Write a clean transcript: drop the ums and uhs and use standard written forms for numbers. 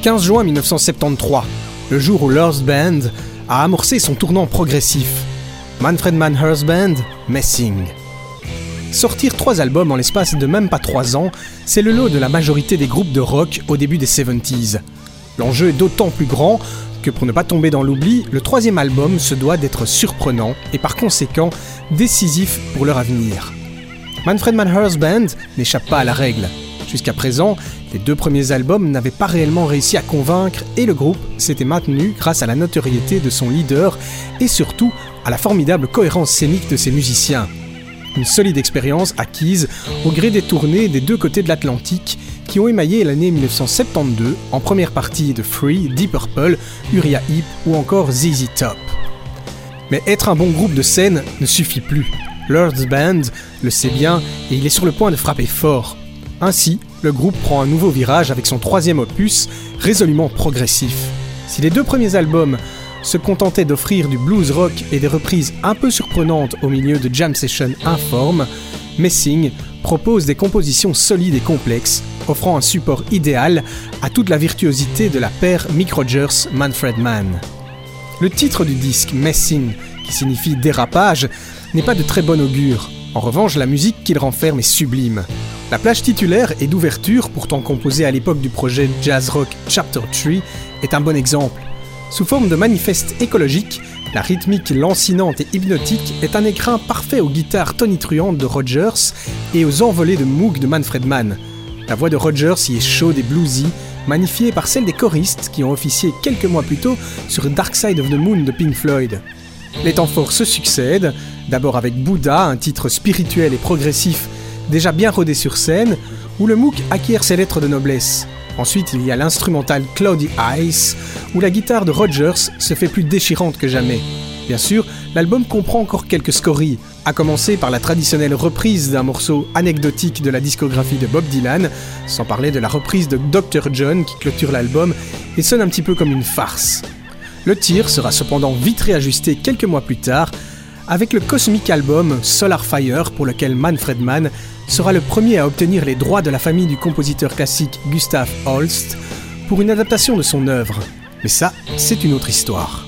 15 juin 1973, le jour où Lars Band a amorcé son tournant progressif. Manfred Mann Hearst Band, Messing. Sortir 3 albums en l'espace de même pas 3 ans, c'est le lot de la majorité des groupes de rock au début des 70s. L'enjeu est d'autant plus grand que pour ne pas tomber dans l'oubli, le 3e album se doit d'être surprenant et par conséquent décisif pour leur avenir. Manfred Mann Hearst Band n'échappe pas à la règle. Jusqu'à présent, les 2 premiers albums n'avaient pas réellement réussi à convaincre et le groupe s'était maintenu grâce à la notoriété de son leader et surtout à la formidable cohérence scénique de ses musiciens. Une solide expérience acquise au gré des tournées des 2 côtés de l'Atlantique qui ont émaillé l'année 1972 en première partie de Free, Deep Purple, Uriah Heep ou encore ZZ Top. Mais être un bon groupe de scène ne suffit plus. Lars Band le sait bien et il est sur le point de frapper fort. Ainsi, le groupe prend un nouveau virage avec son 3e opus, résolument progressif. Si les 2 premiers albums se contentaient d'offrir du blues rock et des reprises un peu surprenantes au milieu de jam sessions informes, Messing propose des compositions solides et complexes, offrant un support idéal à toute la virtuosité de la paire Mick Rogers-Manfred Mann. Le titre du disque, Messing, qui signifie dérapage, n'est pas de très bon augure. En revanche, la musique qu'il renferme est sublime. La plage titulaire et d'ouverture, pourtant composée à l'époque du projet jazz rock Chapter 3, est un bon exemple. Sous forme de manifeste écologique, la rythmique lancinante et hypnotique est un écrin parfait aux guitares tonitruantes de Rogers et aux envolées de Moog de Manfred Mann. La voix de Rogers y est chaude et bluesy, magnifiée par celle des choristes qui ont officié quelques mois plus tôt sur Dark Side of the Moon de Pink Floyd. Les temps forts se succèdent, d'abord avec Buddha, un titre spirituel et progressif déjà bien rodé sur scène, où le Moog acquiert ses lettres de noblesse. Ensuite, il y a l'instrumental Cloudy Eyes, où la guitare de Rogers se fait plus déchirante que jamais. Bien sûr, l'album comprend encore quelques scories, à commencer par la traditionnelle reprise d'un morceau anecdotique de la discographie de Bob Dylan, sans parler de la reprise de Dr. John qui clôture l'album et sonne un petit peu comme une farce. Le tir sera cependant vite réajusté quelques mois plus tard, avec le cosmique album Solar Fire pour lequel Manfred Mann sera le premier à obtenir les droits de la famille du compositeur classique Gustav Holst pour une adaptation de son œuvre. Mais ça, c'est une autre histoire.